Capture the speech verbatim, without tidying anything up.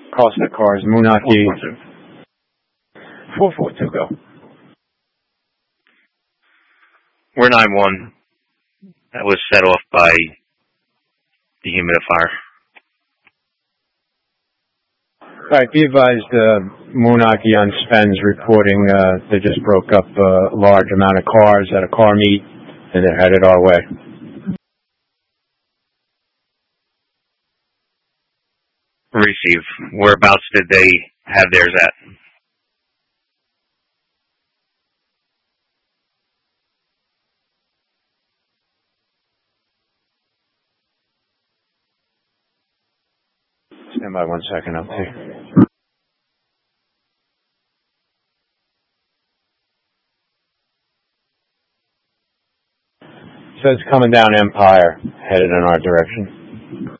Costa Cars, Moonachie. four four two, go. We're nine one. That was set off by dehumidifier. All right, be advised, uh, Moonachie on Spence reporting uh, they just broke up a large amount of cars at a car meet, and they're headed our way. Receive. Whereabouts did they have theirs at? Stand by one second, I'll see. So it's coming down Empire, headed in our direction.